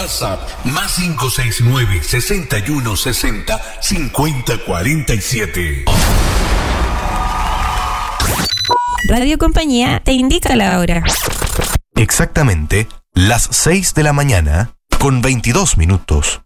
WhatsApp más 569 61 60 50 47. Radio Compañía te indica la hora. Exactamente las 6 de la mañana con 22 minutos.